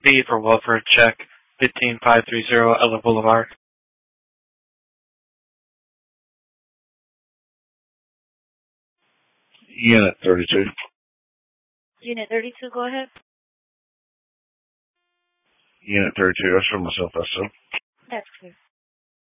B for welfare check, 15530 Ella Boulevard. Unit 32. Unit 32, go ahead. Unit 32, I show myself, that's so. That's clear.